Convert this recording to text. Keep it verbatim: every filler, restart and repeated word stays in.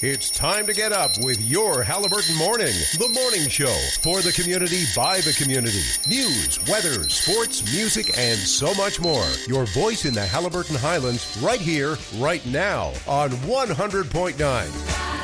It's time to get up with your Halliburton Morning, the morning show for the community by the community. News, weather, sports, music, and so much more. Your voice in the Halliburton Highlands right here, right now on one hundred point nine.